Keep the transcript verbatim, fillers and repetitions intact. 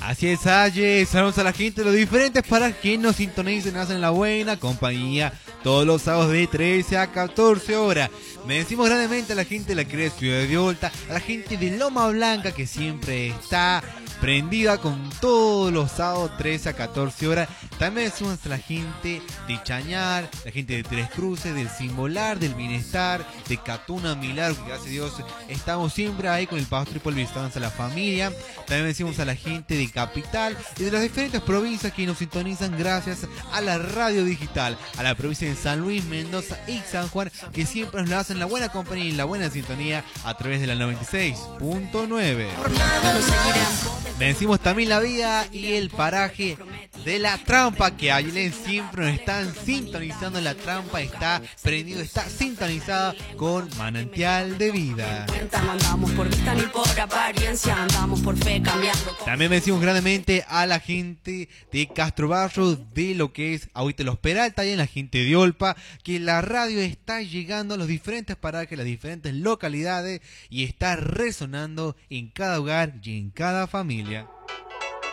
Así es, Aye. Saludos a la gente de los diferentes para que nos sintonicen, hacen la buena compañía todos los sábados de trece a catorce horas. Bendecimos grandemente a la gente de la querida ciudad de Olta, a la gente de Loma Blanca que siempre está prendida con todos los sábados trece a catorce horas. También decimos a la gente de Chañar, la gente de Tres Cruces, del Simbolar, del Bienestar, de Catuna Milagro, que gracias a Dios estamos siempre ahí con el pastor y por visitando a la familia. También decimos a la gente de Capital y de las diferentes provincias que nos sintonizan gracias a la radio digital, a la provincia de San Luis, Mendoza y San Juan, que siempre nos la hacen la buena compañía y la buena sintonía a través de la noventa y seis punto nueve. Vencimos también la vida y el paraje de La Trampa, que allí siempre nos están sintonizando. La Trampa está prendido, está sintonizada con Manantial de Vida. También vencimos grandemente a la gente de Castro Barrio, de lo que es ahorita Los Peralta, y en la gente de Olpa, que la radio está llegando a los diferentes parajes, las diferentes localidades, y está resonando en cada hogar y en cada familia.